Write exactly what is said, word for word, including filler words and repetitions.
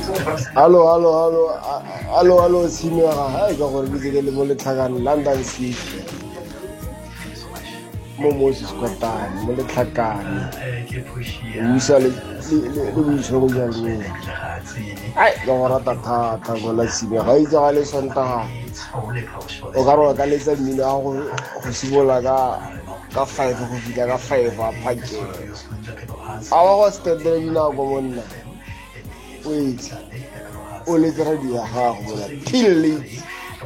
Hello, hello, hello, hello, hello, senior. Hi, go for the Moletagan, London City. Momos is Quatan, Moletagan. Usually, we show you. I don't want to talk about senior. I just want to Ogaro Galisa Mina, Hosibolaga, Gaffay, Gaffay, Pike. I was the Delina Gomona. Wait. Only the radio, how killing.